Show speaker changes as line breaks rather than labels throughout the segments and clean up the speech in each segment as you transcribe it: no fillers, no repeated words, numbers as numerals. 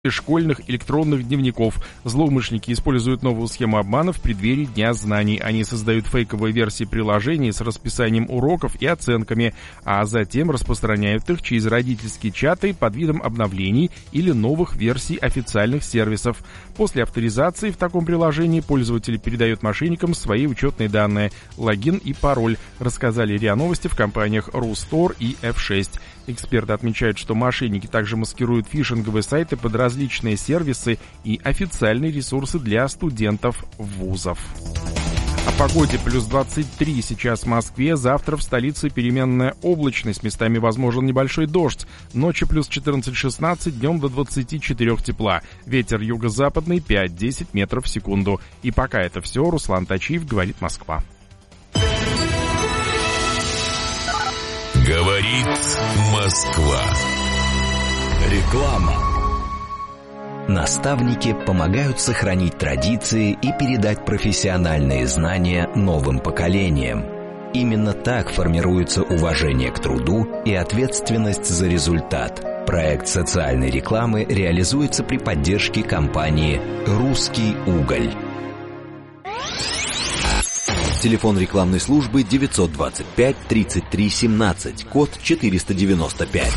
школьных электронных дневников. Злоумышленники используют новую схему обмана в преддверии Дня знаний. Они создают фейковые версии приложений с расписанием уроков и оценками, а затем распространяют их через родительские чаты под видом обновлений или новых версий официальных сервисов. После авторизации в таком приложении пользователь передает мошенникам свои учетные данные, логин и пароль, рассказали РИА Новости в компаниях Рустор и F6. Эксперты отмечают, что мошенники также маскируют фишинговые сайты под различные сервисы и официальные ресурсы для студентов вузов. О погоде. Плюс 23 сейчас в Москве. Завтра в столице переменная облачность. Местами возможен небольшой дождь. Ночью плюс 14-16, днем до 24 тепла. Ветер юго-западный 5-10 метров в секунду. И пока это все. Руслан Тачиев, говорит Москва.
Говорит Москва.
Реклама. Наставники помогают сохранить традиции и передать профессиональные знания новым поколениям. Именно так формируется уважение к труду и ответственность за результат. Проект социальной рекламы реализуется при поддержке компании «Русский уголь». Телефон рекламной службы 925 33 17, код 495.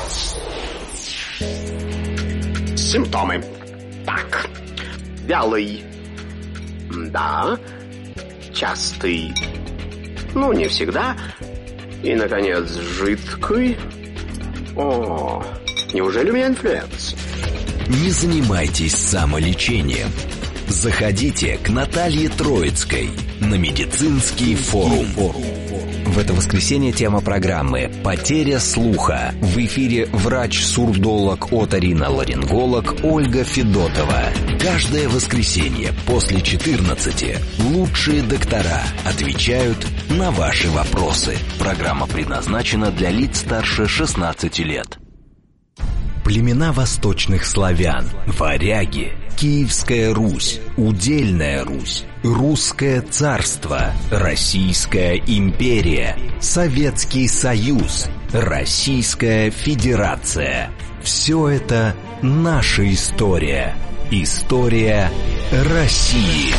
Симптомы. Так. Вялый. Да. Частый. Ну, не всегда. И, наконец, жидкий. О, неужели у меня инфлюенс?
Не занимайтесь самолечением. Заходите к Наталье Троицкой на медицинский форум. В это воскресенье тема программы «Потеря слуха». В эфире врач-сурдолог, оториноларинголог Ольга Федотова. Каждое воскресенье после 14 лучшие доктора отвечают на ваши вопросы. Программа предназначена для лиц старше 16 лет. Племена восточных славян, варяги, Киевская Русь, Удельная Русь, Русское царство, Российская империя, Советский Союз, Российская Федерация. Все это наша история. История России.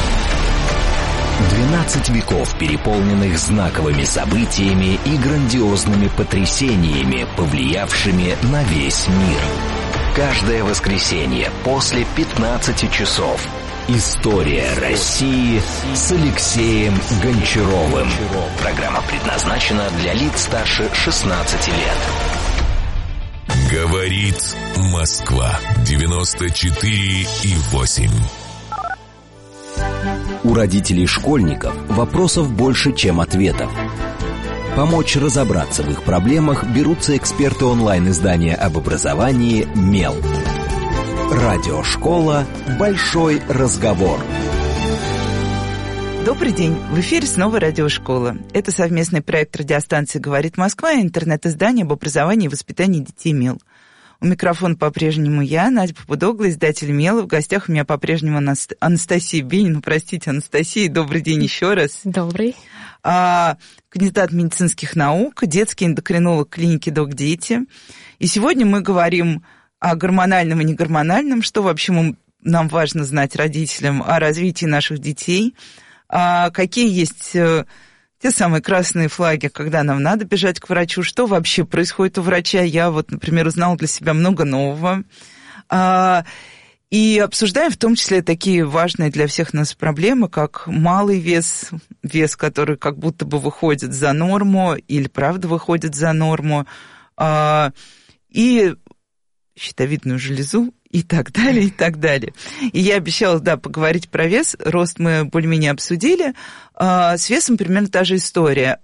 12 веков, переполненных знаковыми событиями и грандиозными потрясениями, повлиявшими на весь мир. Каждое воскресенье после 15 часов. История России с Алексеем Гончаровым. Программа предназначена для лиц старше 16 лет.
Говорит Москва. 94,8.
У родителей школьников вопросов больше, чем ответов. Помочь разобраться в их проблемах берутся эксперты онлайн-издания об образовании «Мел». Радиошкола «Большой разговор».
Добрый день. В эфире снова радиошкола. Это совместный проект радиостанции «Говорит Москва» и интернет-издание об образовании и воспитании детей «Мел». У микрофона по-прежнему я, Надя Попудогла, издатель «Мела». В гостях у меня по-прежнему Анастасия Бенина. Простите, Анастасия, добрый день еще раз.
Добрый.
Кандидат медицинских наук, детский эндокринолог клиники «Док-Дети». И сегодня мы говорим о гормональном и негормональном, что вообще нам важно знать родителям о развитии наших детей, какие есть те самые красные флаги, когда нам надо бежать к врачу, что вообще происходит у врача. Я вот, например, узнала для себя много нового. И обсуждаем в том числе такие важные для всех нас проблемы, как малый вес, который как будто бы выходит за норму или правда выходит за норму, и щитовидную железу, и так далее, и так далее. И я обещала, поговорить про вес. Рост мы более-менее обсудили. С весом примерно та же история.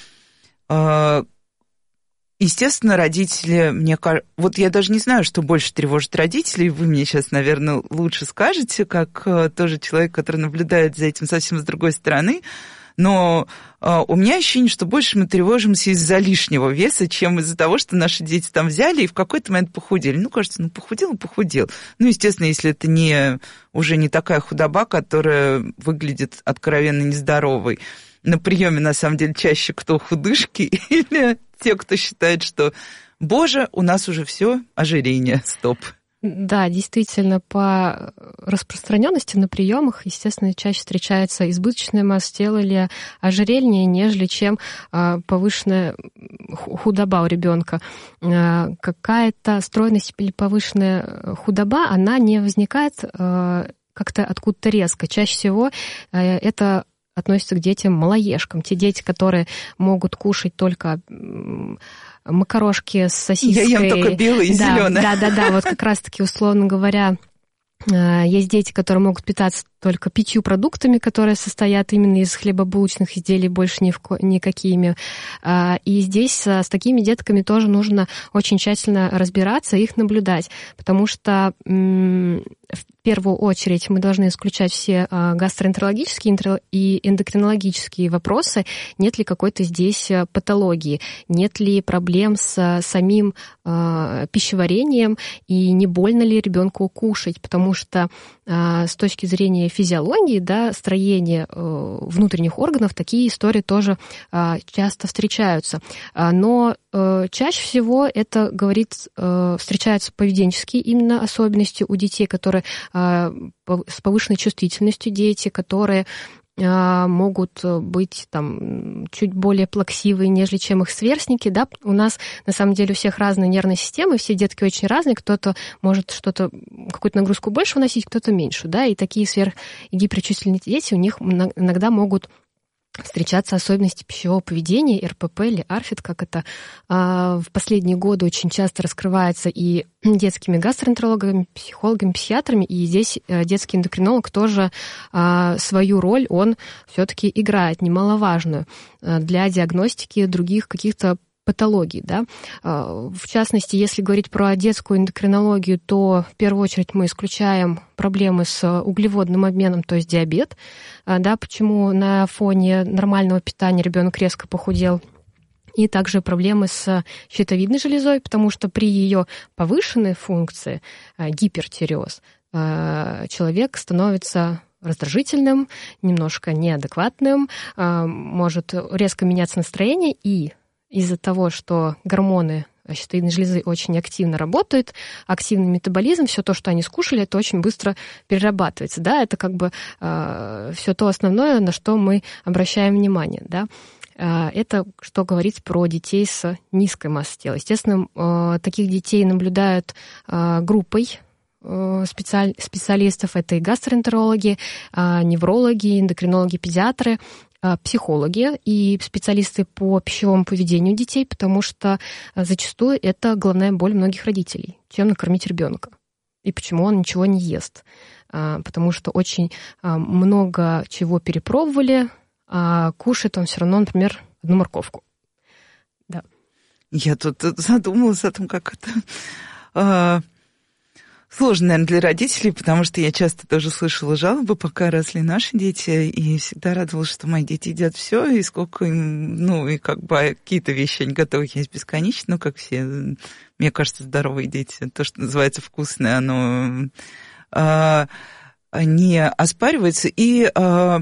Естественно, родители, вот я даже не знаю, что больше тревожит родителей. Вы мне сейчас, наверное, лучше скажете, как тоже человек, который наблюдает за этим совсем с другой стороны. Но у меня ощущение, что больше мы тревожимся из-за лишнего веса, чем из-за того, что наши дети там взяли и в какой-то момент похудели. Кажется, похудел. Естественно, если это уже не такая худоба, которая выглядит откровенно нездоровой. На приеме, на самом деле, чаще кто худышки или те, кто считает, что, боже, у нас уже все, ожирение, стоп.
Да, действительно, по распространенности на приемах, естественно, чаще встречается избыточная масса тела или ожирение, нежели чем повышенная худоба у ребенка. Какая-то стройность или повышенная худоба, она не возникает как-то откуда-то резко. Чаще всего это относится к детям-малоежкам. Те дети, которые могут кушать только макарошки с сосиской.
Я ем только белое и зеленое.
Да, вот как раз-таки, условно говоря, есть дети, которые могут питаться только 5 продуктами, которые состоят именно из хлебобулочных изделий, больше никакими. И здесь с такими детками тоже нужно очень тщательно разбираться, их наблюдать, потому что в первую очередь мы должны исключать все гастроэнтерологические и эндокринологические вопросы, нет ли какой-то здесь патологии, нет ли проблем с самим пищеварением и не больно ли ребенку кушать, потому что с точки зрения физиологии, да, строения внутренних органов, такие истории тоже часто встречаются. Но чаще всего это встречаются поведенческие именно особенности у детей, которые с повышенной чувствительностью дети, которые могут быть там чуть более плаксивые, нежели чем их сверстники, да, у нас на самом деле у всех разные нервные системы, все детки очень разные, кто-то может какую-то нагрузку больше выносить, кто-то меньше, да, и такие гиперчувствительные дети, у них иногда могут встречаться особенности пищевого поведения, РПП или АРФИД, как это в последние годы очень часто раскрывается и детскими гастроэнтерологами, психологами, психиатрами, и здесь детский эндокринолог тоже свою роль, он все-таки играет немаловажную для диагностики других каких-то патологий, да. В частности, если говорить про детскую эндокринологию, то в первую очередь мы исключаем проблемы с углеводным обменом, то есть диабет, да, почему на фоне нормального питания ребенок резко похудел, и также проблемы с щитовидной железой, потому что при ее повышенной функции, гипертиреоз, человек становится раздражительным, немножко неадекватным, может резко меняться настроение, и из-за того, что гормоны щитовидной железы очень активно работают, активный метаболизм, все то, что они скушали, это очень быстро перерабатывается. Да? Это как бы все то основное, на что мы обращаем внимание. Да? Это что говорить про детей с низкой массой тела. Естественно, таких детей наблюдают группой специалистов. Это и гастроэнтерологи, неврологи, эндокринологи, педиатры, психологи и специалисты по пищевому поведению детей, потому что зачастую это головная боль многих родителей. Чем накормить ребенка? И почему он ничего не ест? Потому что очень много чего перепробовали, а кушает он все равно, например, одну морковку. Да.
Я тут задумалась о том, как это... Сложно, наверное, для родителей, потому что я часто тоже слышала жалобы, пока росли наши дети, и всегда радовалась, что мои дети едят все, и сколько им, и как бы какие-то вещи они готовы есть бесконечно, как все. Мне кажется, здоровые дети, то, что называется вкусное, оно не оспаривается. И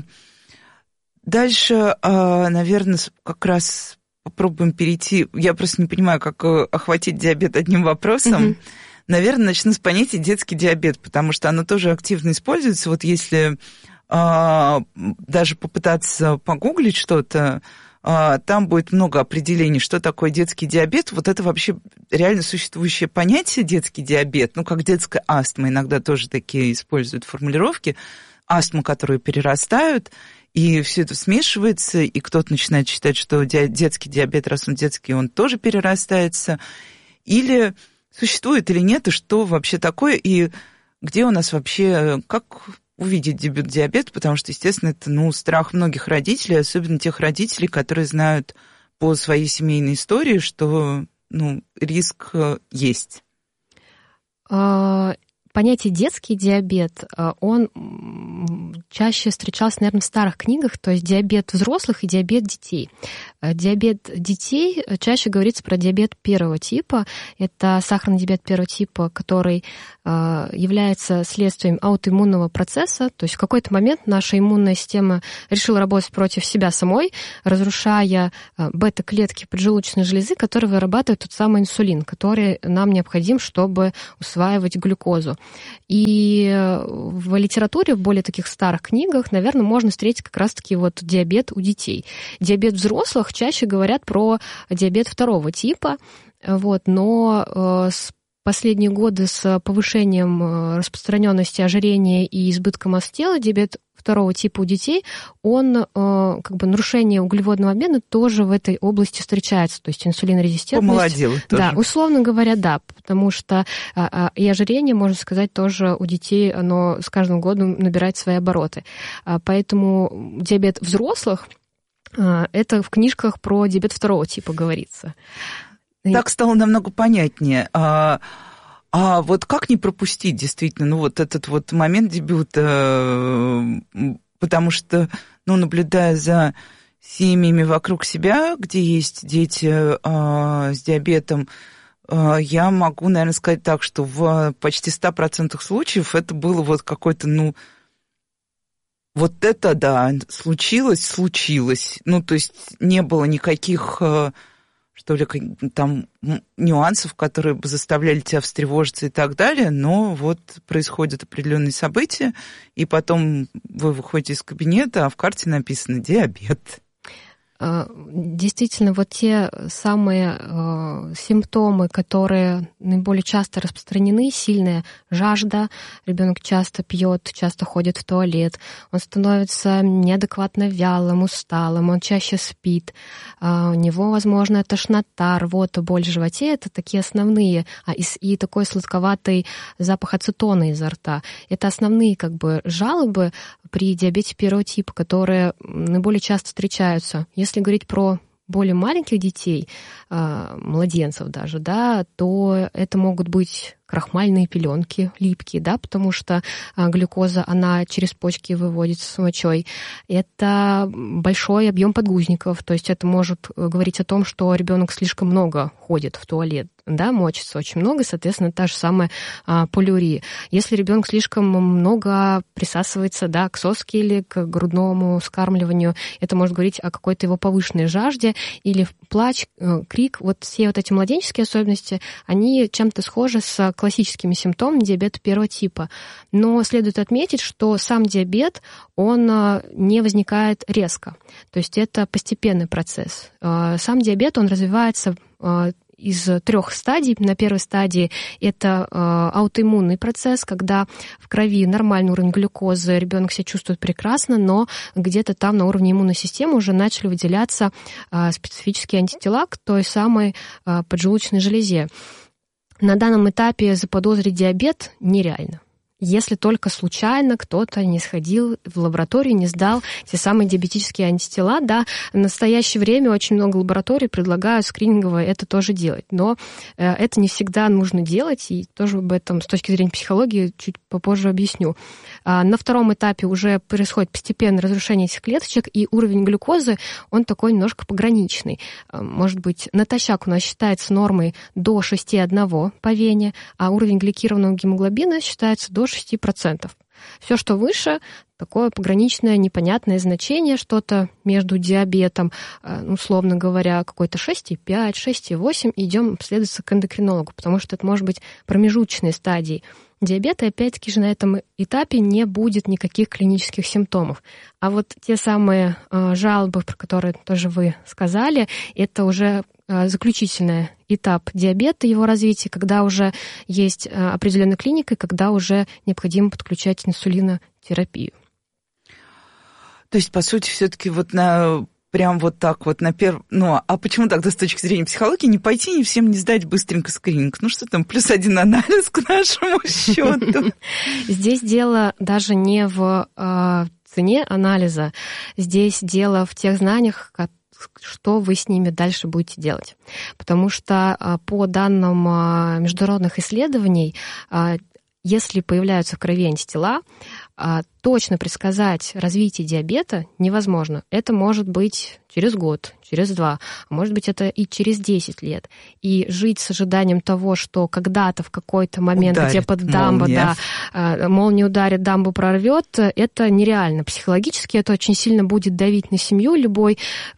дальше, наверное, как раз попробуем перейти. Я просто не понимаю, как охватить диабет одним вопросом. Наверное, начну с понятия детский диабет, потому что оно тоже активно используется. Вот если даже попытаться погуглить что-то, там будет много определений, что такое детский диабет. Вот это вообще реально существующее понятие детский диабет, как детская астма, иногда тоже такие используют формулировки, астму, которую перерастают, и все это смешивается, и кто-то начинает считать, что детский диабет, раз он детский, он тоже перерастается, или... Существует или нет, и что вообще такое, и где у нас вообще, как увидеть диабет, потому что, естественно, это, страх многих родителей, особенно тех родителей, которые знают по своей семейной истории, что, риск есть.
Понятие детский диабет, он чаще встречался, наверное, в старых книгах, то есть диабет взрослых и диабет детей. Диабет детей, чаще говорится про диабет первого типа. Это сахарный диабет первого типа, который является следствием аутоиммунного процесса, то есть в какой-то момент наша иммунная система решила работать против себя самой, разрушая бета-клетки поджелудочной железы, которые вырабатывают тот самый инсулин, который нам необходим, чтобы усваивать глюкозу. И в литературе, в более таких старых книгах, наверное, можно встретить как раз-таки вот диабет у детей. Диабет взрослых чаще говорят про диабет второго типа, вот, но с последние годы с повышением распространенности ожирения и избытка масс тела диабет второго типа у детей, он, как бы, нарушение углеводного обмена тоже в этой области встречается, то есть инсулинорезистентность.
Помолодела тоже.
Да, условно говоря, да, потому что и ожирение, можно сказать, тоже у детей, оно с каждым годом набирает свои обороты. Поэтому диабет взрослых, это в книжках про диабет второго типа говорится.
Так стало намного понятнее. А вот как не пропустить действительно, ну, вот этот вот момент дебюта, потому что, ну, наблюдая за семьями вокруг себя, где есть дети с диабетом, я могу, наверное, сказать так, что в почти 100% случаев это было вот какой-то, ну, вот это, да, случилось. Ну, то есть не было никаких, что ли, там нюансов, которые бы заставляли тебя встревожиться и так далее, но вот происходят определенные события, и потом вы выходите из кабинета, а в карте написано «диабет».
Действительно, вот те самые симптомы, которые наиболее часто распространены, сильная жажда, ребенок часто пьет, часто ходит в туалет, он становится неадекватно вялым, усталым, он чаще спит, у него, возможно, тошнота, рвота, боль в животе, это такие основные, и такой сладковатый запах ацетона изо рта. Это основные, как бы, жалобы при диабете первого типа, которые наиболее часто встречаются. Если говорить про более маленьких детей, младенцев даже, да, то это могут быть крахмальные пеленки липкие, да, потому что глюкоза, она через почки выводится с мочой. Это большой объем подгузников, то есть это может говорить о том, что ребенок слишком много ходит в туалет, да, мочится очень много, соответственно, та же самая полиурия. Если ребенок слишком много присасывается, да, к соске или к грудному вскармливанию, это может говорить о какой-то его повышенной жажде или плач, крик. Вот все вот эти младенческие особенности, они чем-то схожи с классическими симптомами диабета первого типа. Но следует отметить, что сам диабет, он не возникает резко. То есть это постепенный процесс. Сам диабет, он развивается из 3 стадий. На первой стадии это аутоиммунный процесс, когда в крови нормальный уровень глюкозы, ребенок себя чувствует прекрасно, но где-то там на уровне иммунной системы уже начали выделяться специфические антитела к той самой поджелудочной железе. На данном этапе заподозрить диабет нереально. Если только случайно кто-то не сходил в лабораторию, не сдал те самые диабетические антитела, да, в настоящее время очень много лабораторий предлагают скринингово это тоже делать, но это не всегда нужно делать, и тоже об этом с точки зрения психологии чуть попозже объясню. На втором этапе уже происходит постепенное разрушение этих клеточек, и уровень глюкозы, он такой немножко пограничный. Может быть, натощак у нас считается нормой до 6,1 по вене, а уровень гликированного гемоглобина считается до 6%. Все, что выше, такое пограничное, непонятное значение, что-то между диабетом, условно говоря, какой-то 6,5, 6,8, идем обследоваться к эндокринологу, потому что это может быть промежуточные стадии диабета, и опять-таки же на этом этапе не будет никаких клинических симптомов. А вот те самые жалобы, про которые тоже вы сказали, это уже заключительный этап диабета, его развития, когда уже есть определенная клиника, и когда уже необходимо подключать инсулинотерапию.
То есть, по сути, все-таки вот прям вот так вот Ну, а почему тогда с точки зрения психологии не пойти, не всем не сдать быстренько скрининг? Ну, что там, +1 анализ к нашему счету?
Здесь дело даже не в цене анализа, здесь дело в тех знаниях, что вы с ними дальше будете делать. Потому что по данным международных исследований, если появляются в крови антитела, точно предсказать развитие диабета невозможно. Это может быть через год, через 2, а может быть это и через 10 лет. И жить с ожиданием того, что когда-то в какой-то момент, где под дамбу, молния ударит, дамбу прорвет, это нереально. Психологически это очень сильно будет давить на семью. Любой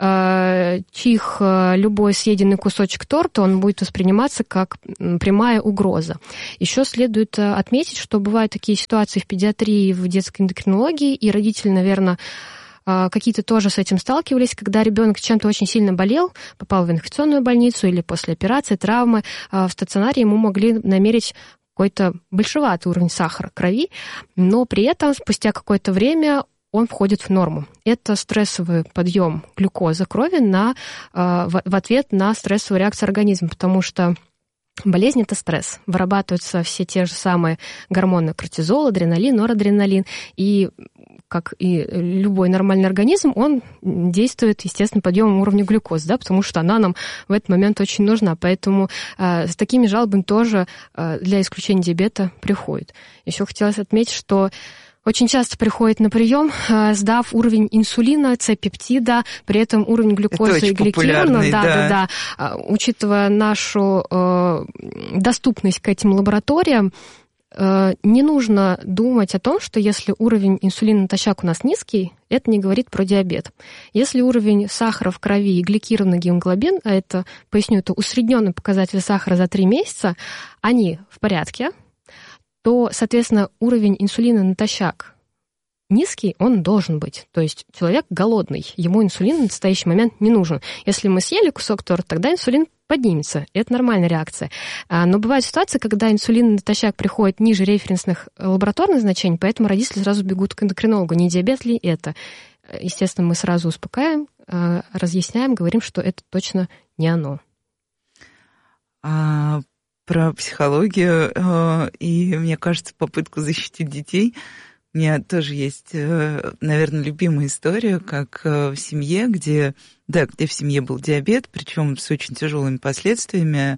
чих, любой съеденный кусочек торта, он будет восприниматься как прямая угроза. Еще следует отметить, что бывают такие ситуации в педиатрии, в детской эндокринологии, и родители, наверное, какие-то тоже с этим сталкивались, когда ребенок чем-то очень сильно болел, попал в инфекционную больницу или после операции, травмы, в стационаре ему могли намерить какой-то большеватый уровень сахара в крови, но при этом спустя какое-то время он входит в норму. Это стрессовый подъем глюкозы крови в ответ на стрессовую реакцию организма, потому что болезнь – это стресс. Вырабатываются все те же самые гормоны кортизол, адреналин, норадреналин. И, как и любой нормальный организм, он действует, естественно, подъемом уровня глюкозы, да, потому что она нам в этот момент очень нужна. Поэтому с такими жалобами тоже для исключения диабета приходит. Еще хотелось отметить, что очень часто приходит на прием, сдав уровень инсулина, С-пептида, при этом уровень глюкозы и гликемии. Да. Учитывая нашу доступность к этим лабораториям, не нужно думать о том, что если уровень инсулина натощак у нас низкий, это не говорит про диабет. Если уровень сахара в крови и гликированный гемоглобин, а это, поясню, это усредненный показатель сахара за 3 месяца, они в порядке, то, соответственно, уровень инсулина натощак низкий, он должен быть. То есть человек голодный, ему инсулин в настоящий момент не нужен. Если мы съели кусок торта, тогда инсулин поднимется. Это нормальная реакция. Но бывают ситуации, когда инсулин натощак приходит ниже референсных лабораторных значений, поэтому родители сразу бегут к эндокринологу. Не диабет ли это? Естественно, мы сразу успокаиваем, разъясняем, говорим, что это точно не оно.
Про психологию и, мне кажется, попытку защитить детей. У меня тоже есть, наверное, любимая история, как в семье, где в семье был диабет, причем с очень тяжелыми последствиями.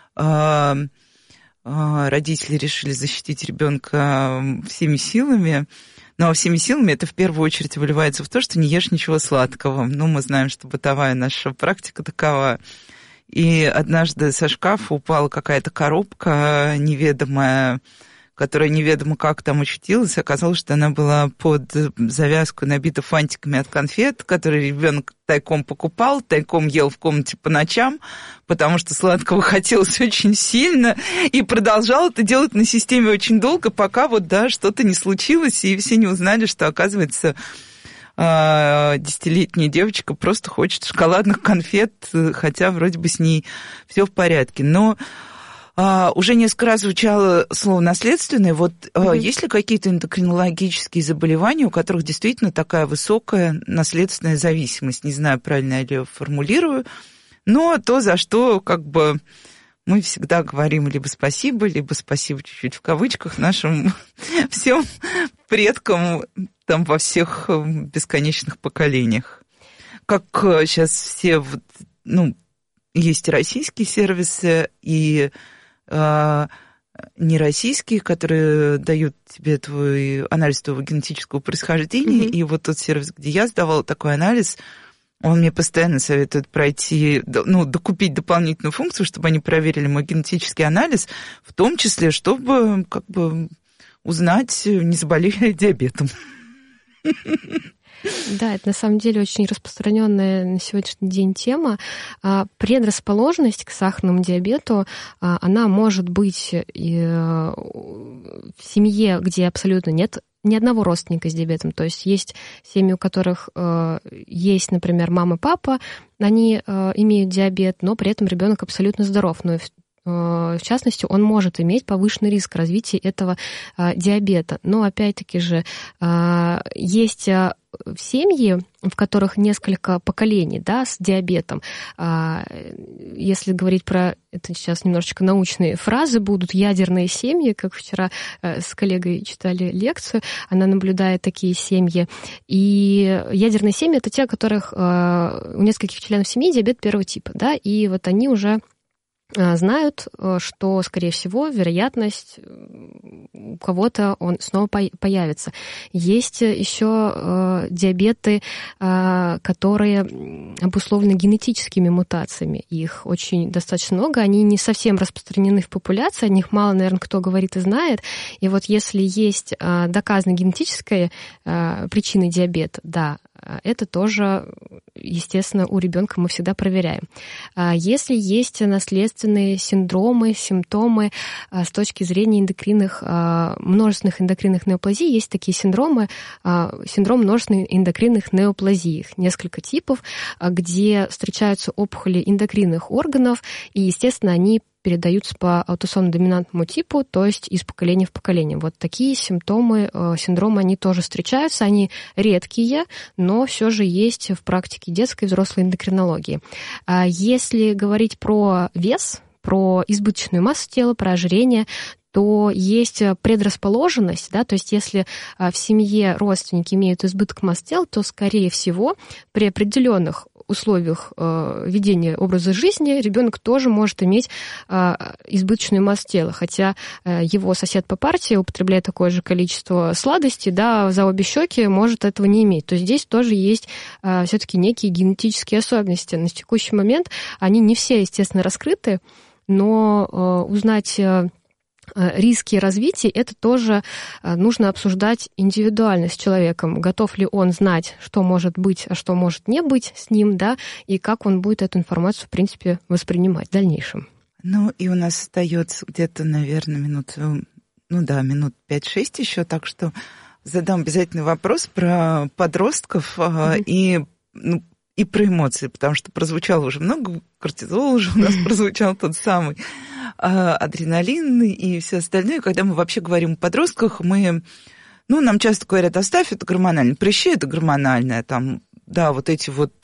Родители решили защитить ребенка всеми силами. Ну, а всеми силами это в первую очередь выливается в то, что не ешь ничего сладкого. Ну, мы знаем, что бытовая наша практика такова. И однажды со шкафа упала какая-то коробка неведомая, которая неведомо как там очутилась. Оказалось, что она была под завязку набита фантиками от конфет, которые ребенок тайком покупал, тайком ел в комнате по ночам, потому что сладкого хотелось очень сильно, и продолжал это делать на системе очень долго, пока что-то не случилось, и все не узнали, что, оказывается, 10-летняя девочка просто хочет шоколадных конфет, хотя вроде бы с ней все в порядке. Но уже несколько раз звучало слово «наследственное». Есть ли какие-то эндокринологические заболевания, у которых действительно такая высокая наследственная зависимость? Не знаю, правильно я ли формулирую, но то, за что мы всегда говорим либо спасибо чуть-чуть в кавычках нашим всем предкам там во всех бесконечных поколениях. Как сейчас все, есть российские сервисы и нероссийские, которые дают тебе твой анализ твоего генетического происхождения. И вот тот сервис, где я сдавала такой анализ, он мне постоянно советует пройти, докупить дополнительную функцию, чтобы они проверили мой генетический анализ, в том числе, чтобы узнать, не заболели ли диабетом.
Да, это на самом деле очень распространенная на сегодняшний день тема. Предрасположенность к сахарному диабету, она может быть и в семье, где абсолютно нет ни одного родственника с диабетом. То есть есть семьи, у которых есть, например, мама, папа, они имеют диабет, но при этом ребенок абсолютно здоров. Но в частности, он может иметь повышенный риск развития этого диабета. Но опять-таки же есть семьи, в которых несколько поколений, с диабетом. Если говорить про это, сейчас немножечко научные фразы будут, ядерные семьи, как вчера с коллегой читали лекцию, она наблюдает такие семьи. И ядерные семьи — это те, у которых у нескольких членов семьи диабет первого типа, и вот они уже знают, что, скорее всего, вероятность у кого-то он снова появится. Есть еще диабеты, которые обусловлены генетическими мутациями. Их очень достаточно много, они не совсем распространены в популяции, о них мало, наверное, кто говорит и знает. И вот если есть доказанная генетическая причина диабета, да, это тоже, естественно, у ребенка мы всегда проверяем. Если есть наследственные синдромы, симптомы с точки зрения множественных эндокринных неоплазий, есть такие синдромы, синдром множественных эндокринных неоплазий, их несколько типов, где встречаются опухоли эндокринных органов, и, естественно, они передаются по аутосомно-доминантному типу, то есть из поколения в поколение. Вот такие симптомы, синдромы, они тоже встречаются, они редкие, но все же есть в практике детской и взрослой эндокринологии. Если говорить про вес, про избыточную массу тела, про ожирение, то есть предрасположенность, да, то есть если в семье родственники имеют избыток массы тела, то, скорее всего, при определенных условиях ведения образа жизни ребенок тоже может иметь избыточную массу тела, хотя его сосед по парте, употребляя такое же количество сладостей, да, за обе щеки, может этого не иметь. То есть здесь тоже есть все-таки некие генетические особенности. На текущий момент они не все, естественно, раскрыты, но узнать риски развития, это тоже нужно обсуждать индивидуально с человеком. Готов ли он знать, что может быть, а что может не быть с ним, да, и как он будет эту информацию, в принципе, воспринимать в дальнейшем.
Ну, и у нас остается где-то, наверное, минут 5-6 еще, так что задам обязательно вопрос про подростков и про эмоции, потому что прозвучало уже много, кортизол уже у нас прозвучал тот самый, адреналин и все остальное. Когда мы вообще говорим о подростках, нам часто говорят, оставь, это гормонально. Прыщи, это гормональное. Там, да, вот эти вот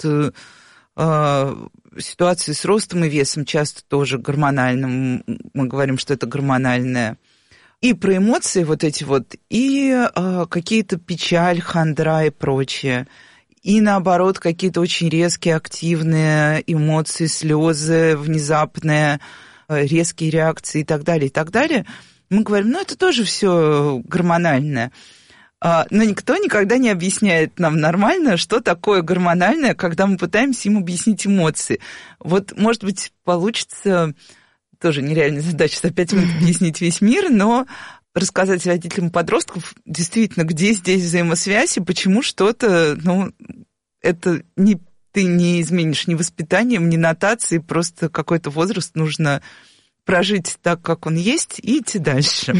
ситуации с ростом и весом часто тоже гормональным. Мы говорим, что это гормональное. И про эмоции вот эти вот, и какие-то печаль, хандра и прочее. И наоборот, какие-то очень резкие, активные эмоции, слезы, внезапные, резкие реакции и так далее, и так далее. Мы говорим, это тоже все гормональное. Но никто никогда не объясняет нам нормально, что такое гормональное, когда мы пытаемся им объяснить эмоции. Вот, может быть, получится, тоже нереальная задача, за 5 минут объяснить весь мир, но рассказать родителям подростков, действительно, где здесь взаимосвязь и почему что-то, это ты не изменишь ни воспитанием, ни нотацией, просто какой-то возраст нужно прожить так, как он есть, и идти дальше.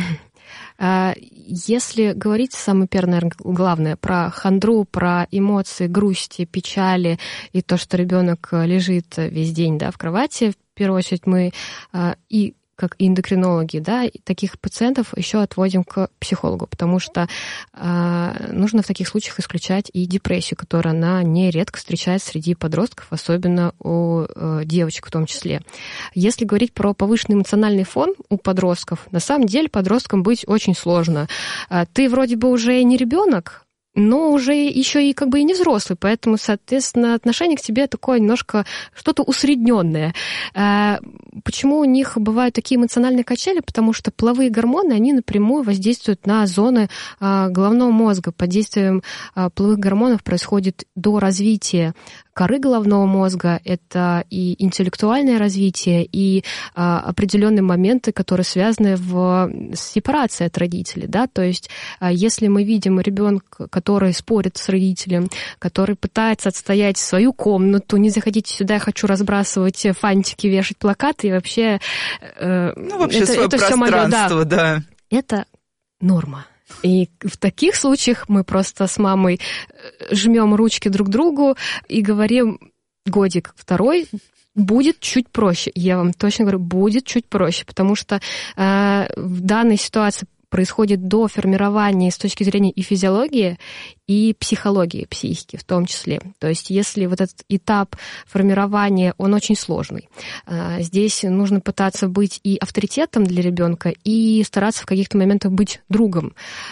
Если говорить самое первое, наверное, главное, про хандру, про эмоции, грусти, печали и то, что ребенок лежит весь день, да, в кровати, в первую очередь мы как эндокринологи, да, таких пациентов еще отводим к психологу, потому что нужно в таких случаях исключать и депрессию, которая она нередко встречается среди подростков, особенно у девочек в том числе. Если говорить про повышенный эмоциональный фон у подростков, на самом деле подросткам быть очень сложно. Ты вроде бы уже не ребенок, но уже еще и как бы и не взрослый, поэтому, соответственно, отношение к тебе такое немножко что-то усредненное. Почему у них бывают такие эмоциональные качели? Потому что половые гормоны, они напрямую воздействуют на зоны головного мозга. Под действием половых гормонов происходит доразвитие коры головного мозга, это и интеллектуальное развитие, и определенные моменты, которые связаны с сепарацией от родителей. Да? То есть если мы видим ребенка, который спорит с родителем, который пытается отстоять свою комнату, не заходите сюда, я хочу разбрасывать фантики, вешать плакаты, и вообще...
вообще свое пространство, да.
Это норма. И в таких случаях мы просто с мамой жмем ручки друг другу и говорим, годик второй будет чуть проще. Я вам точно говорю, будет чуть проще, потому что в данной ситуации происходит доформирование с точки зрения и физиологии, и психологии, психики в том числе. То есть если вот этот этап формирования, он очень сложный. Здесь нужно пытаться быть и авторитетом для ребенка, и стараться в каких-то моментах быть другом,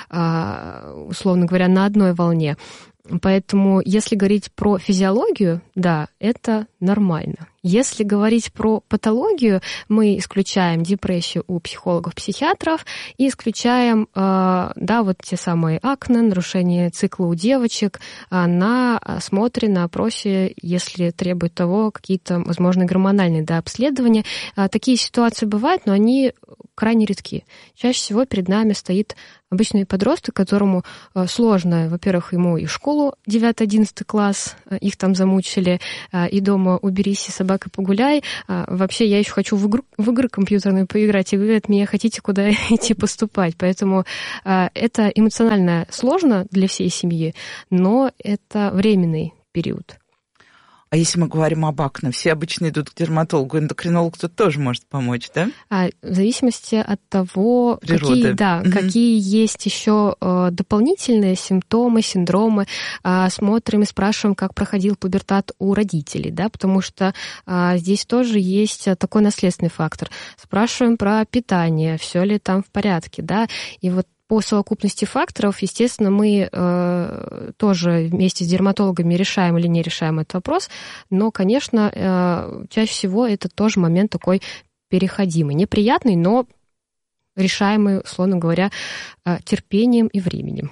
условно говоря, на одной волне. Поэтому, если говорить про физиологию, да, это нормально. Если говорить про патологию, мы исключаем депрессию у психологов-психиатров и исключаем, да, вот те самые акне, нарушение цикла у девочек на осмотре, на опросе, если требует того, какие-то, возможно, гормональные, да, обследования. Такие ситуации бывают, но они крайне редки. Чаще всего перед нами стоит обычный подросток, которому сложно, во-первых, ему и в школу 9-11 класс, их там замучили, и дома уберись, и собака погуляй. Вообще, я еще хочу в игры компьютерные поиграть, и вы от меня хотите куда идти поступать. Поэтому это эмоционально сложно для всей семьи, но это временный период.
А если мы говорим об акне, все обычно идут к дерматологу, эндокринолог тут тоже может помочь, да?
В зависимости от того, какие есть еще дополнительные симптомы, синдромы. Смотрим и спрашиваем, как проходил пубертат у родителей, да, потому что здесь тоже есть такой наследственный фактор. Спрашиваем про питание, все ли там в порядке, да, и вот по совокупности факторов, естественно, мы тоже вместе с дерматологами решаем или не решаем этот вопрос, но, конечно, чаще всего это тоже момент такой переходимый, неприятный, но решаемый, условно говоря, терпением и временем.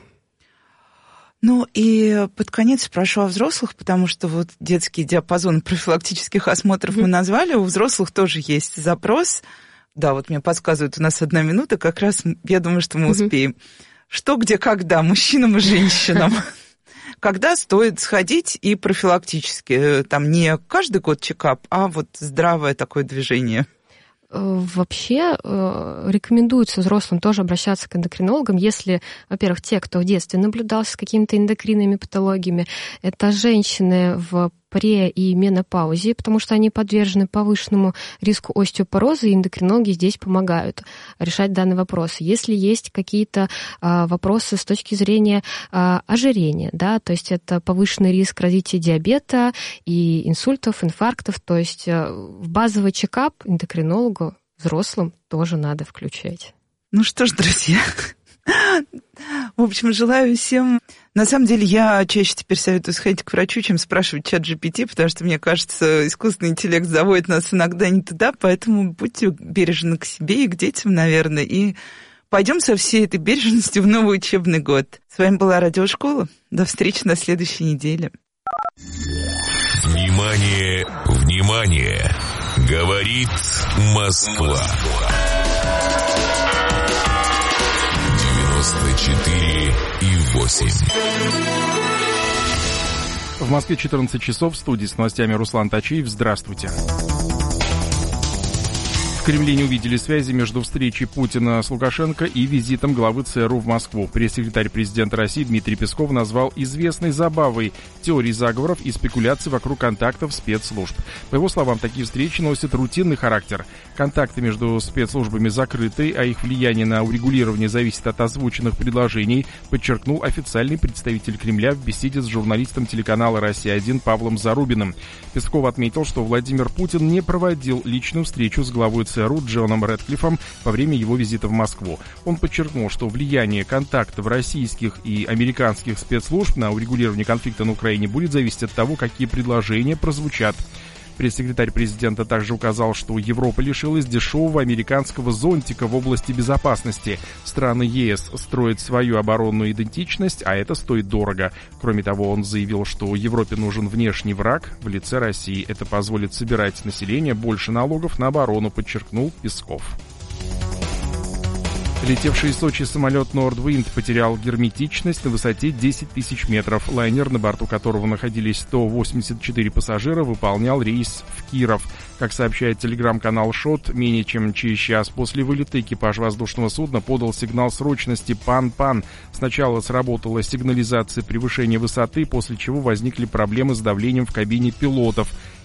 Ну и под конец спрошу о взрослых, потому что вот детский диапазон профилактических осмотров мы назвали, у взрослых тоже есть запрос. Да, вот мне подсказывают, у нас 1 минута, как раз я думаю, что мы успеем. Что, где, когда, мужчинам и женщинам? Когда стоит сходить и профилактически? Там не каждый год чекап, а вот здравое такое движение.
Вообще рекомендуется взрослым тоже обращаться к эндокринологам, если, во-первых, те, кто в детстве наблюдался с какими-то эндокринными патологиями, это женщины в пре- и менопаузе, потому что они подвержены повышенному риску остеопороза, и эндокринологи здесь помогают решать данный вопрос. Если есть какие-то вопросы с точки зрения ожирения, да, то есть это повышенный риск развития диабета и инсультов, инфарктов, то есть в базовый чекап эндокринологу взрослым тоже надо включать.
Ну что ж, друзья, в общем, желаю всем... На самом деле, я чаще теперь советую сходить к врачу, чем спрашивать чат-GPT, потому что, мне кажется, искусственный интеллект заводит нас иногда не туда, поэтому будьте бережны к себе и к детям, наверное, и пойдем со всей этой бережностью в новый учебный год. С вами была Радиошкола. До встречи на следующей неделе.
Внимание, внимание! Говорит Москва. 94,8.
В Москве 14 часов, в студии с новостями Руслан Тачиев. Здравствуйте. В Кремле не увидели связи между встречей Путина с Лукашенко и визитом главы ЦРУ в Москву. Пресс-секретарь президента России Дмитрий Песков назвал известной забавой теории заговоров и спекуляций вокруг контактов спецслужб. По его словам, такие встречи носят рутинный характер. Контакты между спецслужбами закрыты, а их влияние на урегулирование зависит от озвученных предложений, подчеркнул официальный представитель Кремля в беседе с журналистом телеканала «Россия-1» Павлом Зарубиным. Песков отметил, что Владимир Путин не проводил личную встречу с главой ЦРУ Джоном Рэдклиффом во время его визита в Москву. Он подчеркнул, что влияние контактов российских и американских спецслужб на урегулирование конфликта на Украине будет зависеть от того, какие предложения прозвучат. Пресс-секретарь президента также указал, что Европа лишилась дешевого американского зонтика в области безопасности. Страны ЕС строят свою оборонную идентичность, а это стоит дорого. Кроме того, он заявил, что Европе нужен внешний враг в лице России. Это позволит собирать население больше налогов на оборону, подчеркнул Песков. Летевший из Сочи самолет Nordwind потерял герметичность на высоте 10 тысяч метров. Лайнер, на борту которого находились 184 пассажира, выполнял рейс в Киров. Как сообщает телеграм-канал ШОТ, менее чем через час после вылета экипаж воздушного судна подал сигнал срочности «Пан-Пан». Сначала сработала сигнализация превышения высоты, после чего возникли проблемы с давлением в кабине пилотов.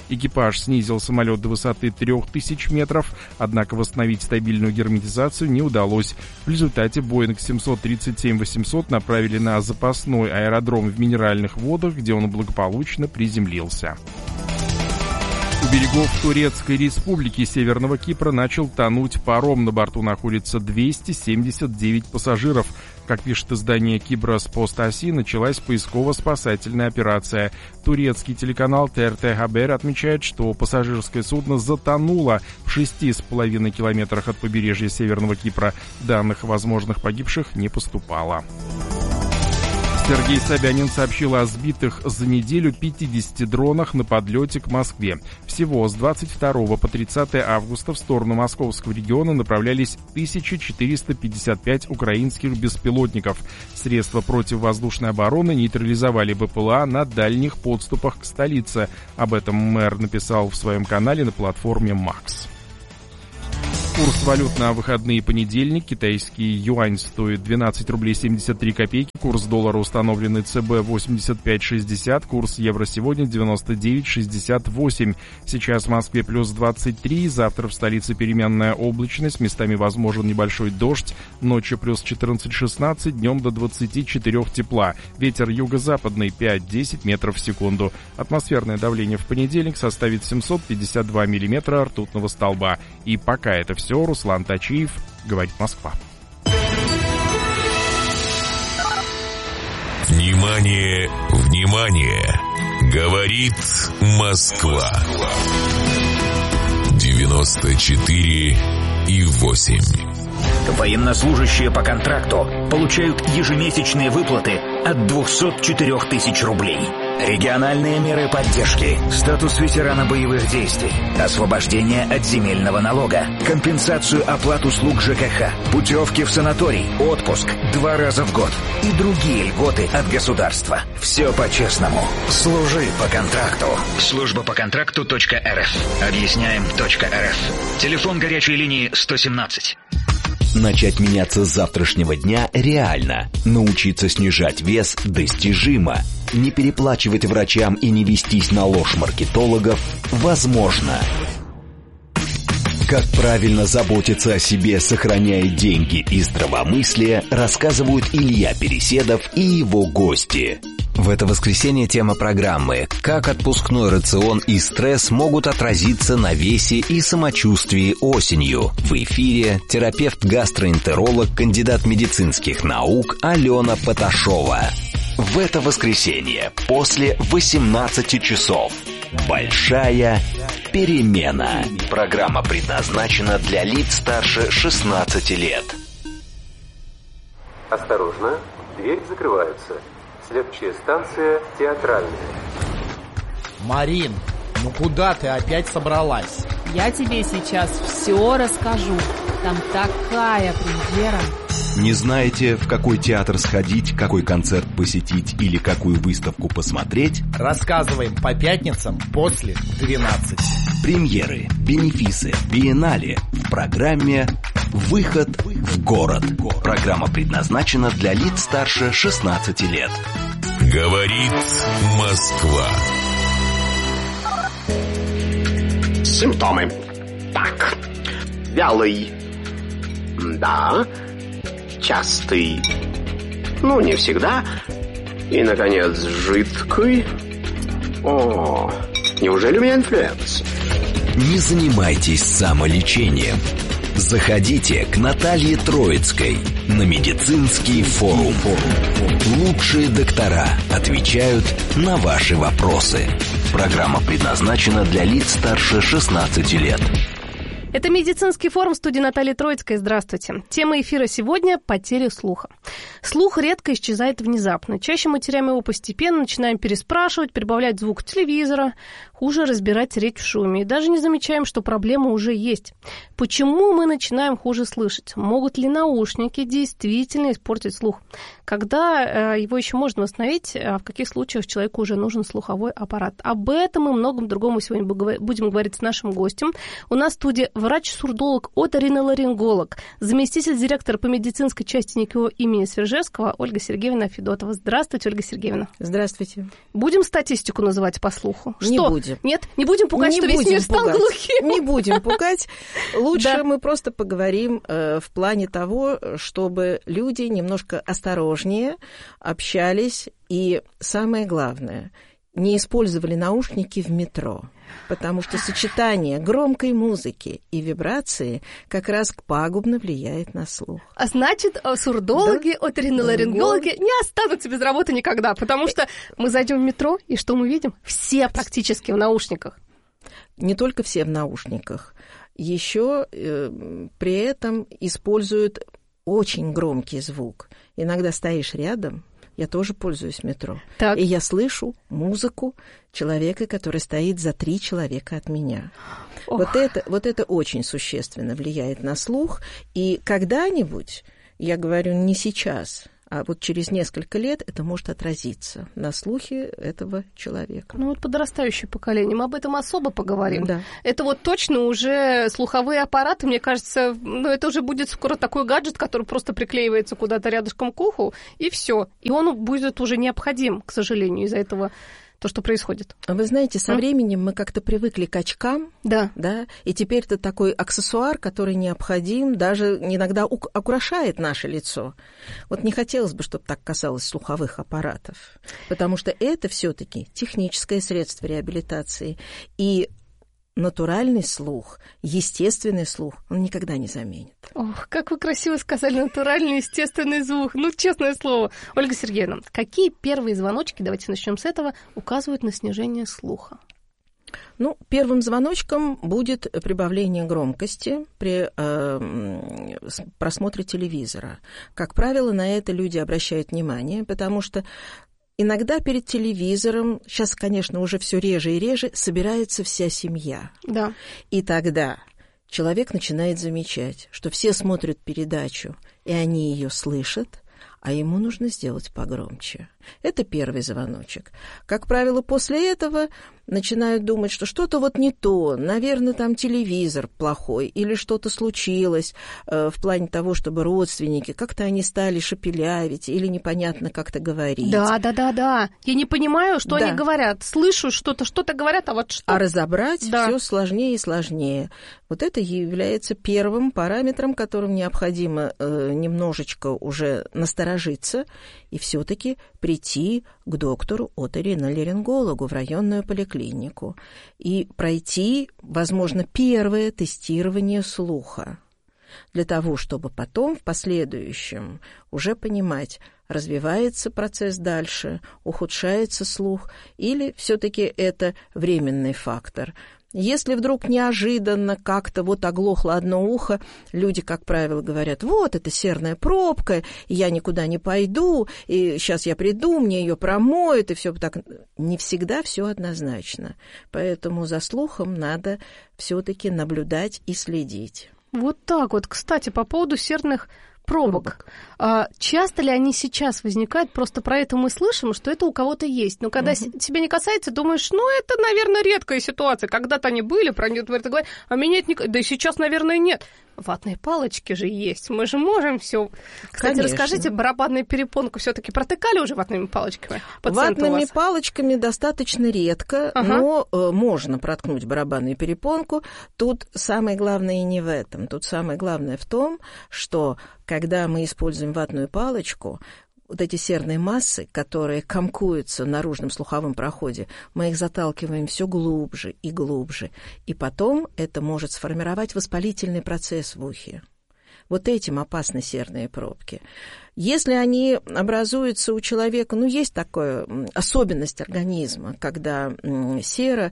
Экипаж снизил самолет до высоты 3000 метров, однако восстановить стабильную герметизацию не удалось. В результате Boeing 737-800 направили на запасной аэродром в Минеральных водах, где он благополучно приземлился. У берегов Турецкой республики Северного Кипра начал тонуть паром. На борту находится 279 пассажиров. Как пишет издание Киброс Пост Аси, началась поисково-спасательная операция. Турецкий телеканал ТРТ Хабер отмечает, что пассажирское судно затонуло в 6,5 километрах от побережья Северного Кипра. Данных о возможных погибших не поступало. Сергей Собянин сообщил о сбитых за неделю 50 дронах на подлете к Москве. Всего с 22 по 30 августа в сторону московского региона направлялись 1455 украинских беспилотников. Средства противовоздушной обороны нейтрализовали БПЛА на дальних подступах к столице. Об этом мэр написал в своем канале на платформе Макс. Курс валют на выходные понедельник. Китайский юань стоит 12 рублей 73 копейки. Курс доллара, установленный ЦБ, 85,60. Курс евро сегодня 99,68. Сейчас в Москве плюс 23. Завтра в столице переменная облачность. Местами возможен небольшой дождь. Ночью плюс 14-16. Днем до 24 тепла. Ветер юго-западный 5-10 метров в секунду. Атмосферное давление в понедельник составит 752 миллиметра ртутного столба. И пока это все. Руслан Тачиев, говорит Москва.
Внимание, внимание! Говорит Москва. 94,8.
Военнослужащие по контракту получают ежемесячные выплаты от 204 тысяч рублей. Региональные меры поддержки, статус ветерана боевых действий, освобождение от земельного налога, компенсацию оплат услуг ЖКХ, путевки в санаторий, отпуск 2 раза в год и другие льготы от государства. Все по-честному. Служи по контракту. Служба по контракту.рф. Объясняем.рф. Телефон горячей линии 117.
Начать меняться с завтрашнего дня реально. Научиться снижать вес достижимо. Не переплачивать врачам и не вестись на ложь маркетологов возможно. Как правильно заботиться о себе, сохраняя деньги и здравомыслие, рассказывают Илья Переседов и его гости. В это воскресенье тема программы «Как отпускной рацион и стресс могут отразиться на весе и самочувствии осенью». В эфире терапевт-гастроэнтеролог, кандидат медицинских наук Алена Поташова. В это воскресенье после 18 часов. Большая перемена. Программа предназначена для лиц старше 16 лет.
Осторожно, дверь закрывается. Следующая станция Театральная.
Марин, ну куда ты опять собралась?
Я тебе сейчас все расскажу. Там такая премьера.
Не знаете, в какой театр сходить, какой концерт посетить или какую выставку посмотреть?
Рассказываем по пятницам после 12.
Премьеры, бенефисы, биеннале в программе «Выход в город». Программа предназначена для лиц старше 16 лет.
Говорит Москва.
Симптомы. Так. Вялый. Да. Частый. Ну, не всегда. И, наконец, жидкий. О, неужели у меня инфлюенс?
Не занимайтесь самолечением. Заходите к Наталье Троицкой на медицинский форум. Лучшие доктора отвечают на ваши вопросы. Программа предназначена для лиц старше 16 лет.
Это медицинский форум, в студии Наталья Троицкая. Здравствуйте. Тема эфира сегодня – потеря слуха. Слух редко исчезает внезапно. Чаще мы теряем его постепенно, начинаем переспрашивать, прибавлять звук телевизора, хуже разбирать речь в шуме. И даже не замечаем, что проблема уже есть. Почему мы начинаем хуже слышать? Могут ли наушники действительно испортить слух? Когда его еще можно восстановить, а в каких случаях человеку уже нужен слуховой аппарат? Об этом и многом другом мы сегодня будем говорить с нашим гостем. У нас в студии врач-сурдолог, оториноларинголог, заместитель директора по медицинской части НИКО имени Свержевского Ольга Сергеевна Федотова. Здравствуйте, Ольга Сергеевна.
Здравствуйте.
Будем статистику называть по слуху?
Не будем.
будем. Нет, не будем пугать, что весь мир стал глухим.
Не будем пугать. Лучше мы просто поговорим в плане того, чтобы люди немножко осторожнее общались. И самое главное, не использовали наушники в метро. Потому что сочетание громкой музыки и вибрации как раз пагубно влияет на слух.
А значит, сурдологи, оториноларингологи не останутся без работы никогда, потому что мы зайдем в метро, и что мы видим? Все практически в наушниках.
Не только все в наушниках. Еще при этом используют очень громкий звук. Иногда стоишь рядом. Я тоже пользуюсь метро. Так. И я слышу музыку человека, который стоит за 3 человека от меня. Вот это очень существенно влияет на слух. И когда-нибудь, я говорю не сейчас, а вот через несколько лет это может отразиться на слухе этого человека.
Ну вот подрастающее поколение, мы об этом особо поговорим.
Да.
Это вот точно уже слуховые аппараты, мне кажется, это уже будет скоро такой гаджет, который просто приклеивается куда-то рядышком к уху, и все. И он будет уже необходим, к сожалению, из-за этого то, что происходит.
Вы знаете, со временем мы как-то привыкли к очкам,
да,
и теперь это такой аксессуар, который необходим, даже иногда украшает наше лицо. Вот не хотелось бы, чтобы так касалось слуховых аппаратов, потому что это все-таки техническое средство реабилитации, и натуральный слух, естественный слух, он никогда не заменит.
Ох, как вы красиво сказали, натуральный, естественный звук. Ну, честное слово. Ольга Сергеевна, какие первые звоночки, давайте начнем с этого, указывают на снижение слуха?
Ну, первым звоночком будет прибавление громкости при просмотре телевизора. Как правило, на это люди обращают внимание, потому что иногда перед телевизором, сейчас, конечно, уже все реже и реже, собирается вся семья.
Да.
И тогда человек начинает замечать, что все смотрят передачу, и они ее слышат, а ему нужно сделать погромче. Это первый звоночек. Как правило, после этого начинают думать, что что-то вот не то, наверное, там телевизор плохой, или что-то случилось в плане того, чтобы родственники, как-то они стали шепелявить, или непонятно как-то говорить.
Да. Я не понимаю, что они говорят. Слышу что-то говорят, а вот что?
А разобрать все сложнее и сложнее. Вот это является первым параметром, которым необходимо немножечко уже насторожиться и все-таки прийти к доктору-оториноларингологу в районную поликлинику и пройти, возможно, первое тестирование слуха для того, чтобы потом в последующем уже понимать, развивается процесс дальше, ухудшается слух или все-таки это временный фактор. Если вдруг неожиданно как-то вот оглохло одно ухо, люди, как правило, говорят, вот, это серная пробка, и я никуда не пойду, и сейчас я приду, мне ее промоют, и все так. Не всегда все однозначно. Поэтому за слухом надо все-таки наблюдать и следить.
Вот так вот. Кстати, по поводу серных пробок. Часто ли они сейчас возникают? Просто про это мы слышим, что это у кого-то есть. Но когда тебя не касается, думаешь, это, наверное, редкая ситуация. Когда-то они были, про них говорят, а меня это не... Да и сейчас, наверное, нет. Ватные палочки же есть. Мы же можем все. Кстати, конечно. Расскажите, барабанную перепонку все-таки протыкали уже ватными палочками?
Ватными палочками достаточно редко, но можно проткнуть барабанную перепонку. Тут самое главное не в этом. Тут самое главное в том, что когда мы используем ватную палочку, вот эти серные массы, которые комкуются в наружном слуховом проходе, мы их заталкиваем все глубже и глубже. И потом это может сформировать воспалительный процесс в ухе. Вот этим опасны серные пробки. Если они образуются у человека, есть такая особенность организма, когда сера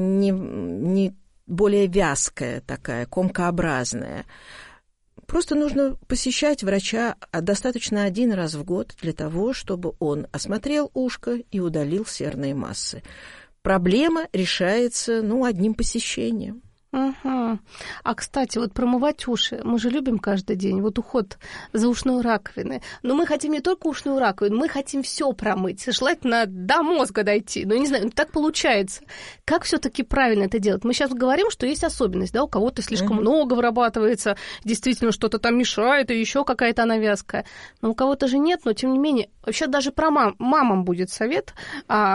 не более вязкая такая, комкообразная. Просто нужно посещать врача достаточно 1 раз в год для того, чтобы он осмотрел ушко и удалил серные массы. Проблема решается, одним посещением.
Ага. А, кстати, вот промывать уши, мы же любим каждый день, вот уход за ушной раковиной. Но мы хотим не только ушную раковину, мы хотим все промыть, желательно до мозга дойти. Не знаю, так получается. Как все-таки правильно это делать? Мы сейчас говорим, что есть особенность, у кого-то слишком много вырабатывается, действительно что-то там мешает, и еще какая-то она вязкая. Но у кого-то же нет, но тем не менее, вообще даже про мамам будет совет,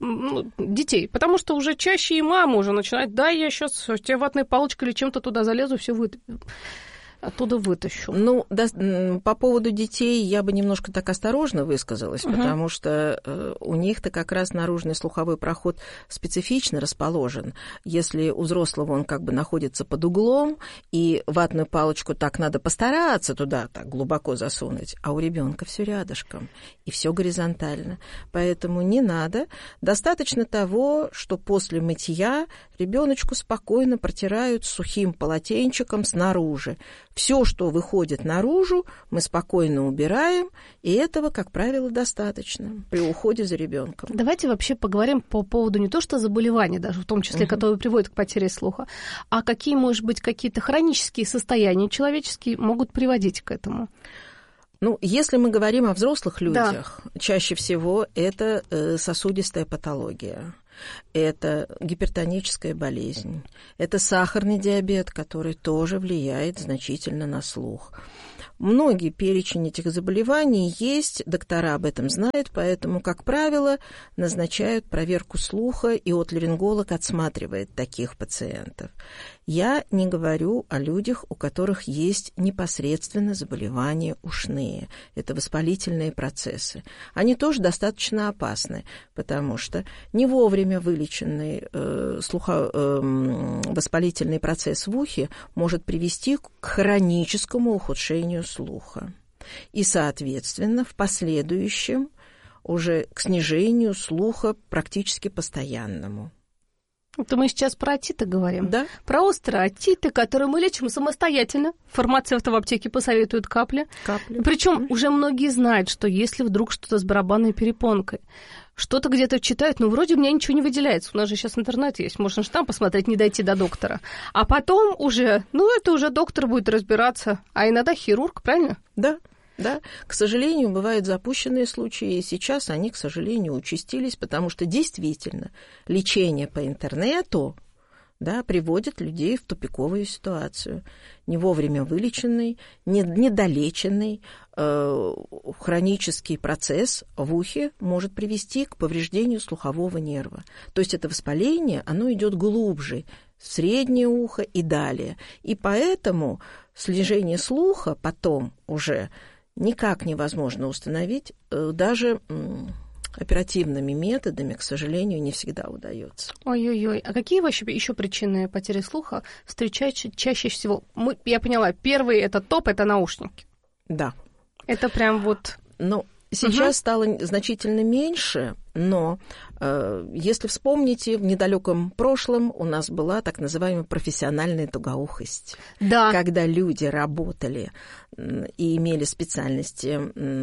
детей, потому что уже чаще и мама уже начинает, да, я сейчас у тебя ватной палочкой или чем-то туда залезу, все оттуда вытащу.
Ну, да, по поводу детей я бы немножко так осторожно высказалась, потому что у них-то как раз наружный слуховой проход специфично расположен. Если у взрослого он как бы находится под углом, и ватную палочку так надо постараться туда так глубоко засунуть, а у ребенка все рядышком, и все горизонтально. Поэтому не надо. Достаточно того, что после мытья ребеночку спокойно протирают сухим полотенчиком снаружи. Все, что выходит наружу, мы спокойно убираем, и этого, как правило, достаточно при уходе за ребенком.
Давайте вообще поговорим по поводу не то что заболеваний, даже в том числе, которые приводят к потере слуха, а какие, может быть, какие-то хронические состояния человеческие могут приводить к этому.
Ну, если мы говорим о взрослых людях, чаще всего это сосудистая патология. Это гипертоническая болезнь, это сахарный диабет, который тоже влияет значительно на слух. Многие перечень этих заболеваний есть, доктора об этом знают, поэтому, как правило, назначают проверку слуха, и отларинголог отсматривает таких пациентов. Я не говорю о людях, у которых есть непосредственно заболевания ушные. Это воспалительные процессы. Они тоже достаточно опасны, потому что не вовремя вылеченный воспалительный процесс в ухе может привести к хроническому ухудшению слуха. И, соответственно, в последующем уже к снижению слуха практически постоянному.
Это мы сейчас про отиты говорим.
Да.
Про острые отиты, которые мы лечим самостоятельно. Фармацевты в аптеке посоветуют капли. Причем уже многие знают, что если вдруг что-то с барабанной перепонкой, что-то где-то читают, вроде у меня ничего не выделяется. У нас же сейчас интернет есть, можно же там посмотреть, не дойти до доктора. А потом уже, это уже доктор будет разбираться, а иногда хирург, правильно?
Да. Да, к сожалению, бывают запущенные случаи, и сейчас они, к сожалению, участились, потому что действительно лечение по интернету, приводит людей в тупиковую ситуацию. Не вовремя вылеченный, недолеченный хронический процесс в ухе может привести к повреждению слухового нерва. То есть это воспаление, оно идет глубже, в среднее ухо и далее. И поэтому снижение слуха потом уже никак невозможно установить, даже оперативными методами, к сожалению, не всегда удается.
Ой-ой-ой, а какие вообще еще причины потери слуха встречаются чаще всего? Я поняла, первый это топ, это наушники.
Да.
Это прям вот...
Сейчас стало значительно меньше, но если вспомните, в недалеком прошлом у нас была так называемая профессиональная тугоухость.
Да.
Когда люди работали и имели специальности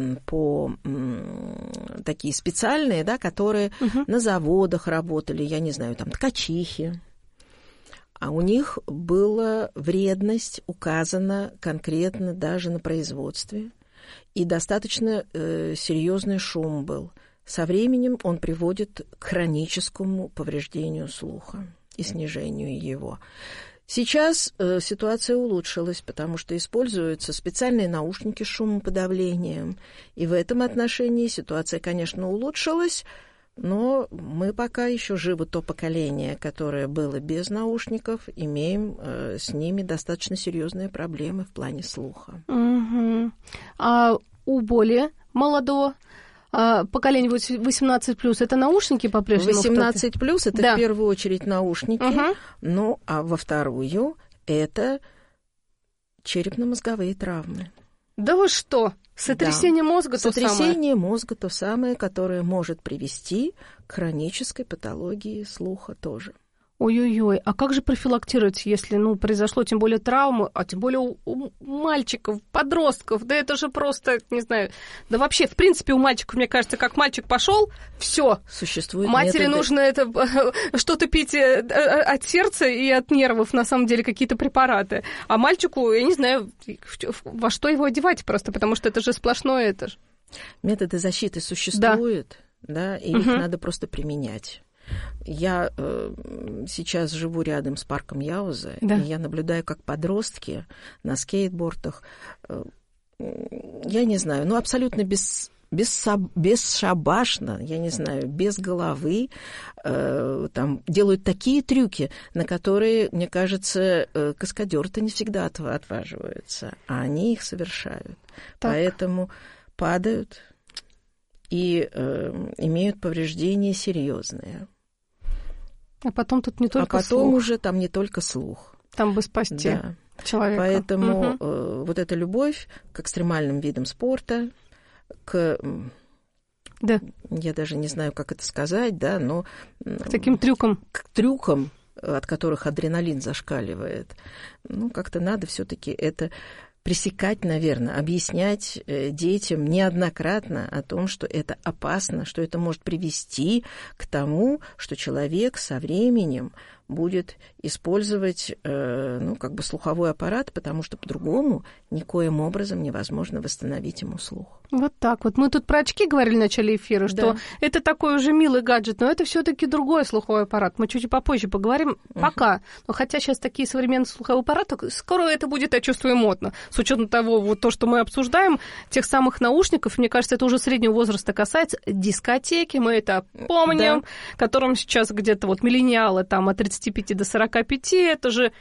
такие специальные, которые на заводах работали, я не знаю, там ткачихи. А у них была вредность указана конкретно даже на производстве. И достаточно серьезный шум был. Со временем он приводит к хроническому повреждению слуха и снижению его. Сейчас ситуация улучшилась, потому что используются специальные наушники с шумоподавлением. И в этом отношении ситуация, конечно, улучшилась, но мы пока еще живы то поколение, которое было без наушников, имеем с ними достаточно серьезные проблемы в плане слуха.
Угу. А у более молодого поколения 18+, это наушники по-прежнему?
18+, это в первую очередь наушники, а во вторую это черепно-мозговые травмы.
Да вы что? Сотрясение мозга то самое?
Сотрясение мозга то самое, которое может привести к хронической патологии слуха тоже.
Ой-ой-ой, а как же профилактировать, если, произошло тем более травмы, а тем более у мальчиков, подростков, да это же просто, не знаю, да вообще, в принципе, у мальчиков, мне кажется, как мальчик пошел, все.
Существует
матери
методы...
нужно что-то пить от сердца и от нервов, на самом деле, какие-то препараты. А мальчику, я не знаю, во что его одевать просто, потому что это же сплошное это же.
Методы защиты существуют, и их надо просто применять. Я сейчас живу рядом с парком Яуза, и я наблюдаю, как подростки на скейтбордах, я не знаю, абсолютно без бесшабашно, я не знаю, без головы, там делают такие трюки, на которые, мне кажется, каскадёры-то не всегда отваживаются, а они их совершают. Так. Поэтому падают и имеют повреждения серьезные.
А потом тут не только слух.
А потом уже там не только слух.
Там бы спасти человека.
Поэтому вот эта любовь к экстремальным видам спорта, я даже не знаю, как это сказать, да, но...
К таким трюкам.
К трюкам, от которых адреналин зашкаливает. Ну, как-то надо все-таки это пресекать, наверное, объяснять детям неоднократно о том, что это опасно, что это может привести к тому, что человек со временем будет использовать, слуховой аппарат, потому что по-другому никоим образом невозможно восстановить ему слух.
Вот так вот. Мы тут про очки говорили в начале эфира, что это такой уже милый гаджет, но это все-таки другой слуховой аппарат. Мы чуть попозже поговорим. Пока. Но хотя сейчас такие современные слуховые аппараты, скоро это будет, я чувствую, модно. С учетом того, вот то, что мы обсуждаем, тех самых наушников, мне кажется, это уже среднего возраста касается. Дискотеки, мы это помним, которым сейчас где-то вот миллениалы там от 35 до 45, это же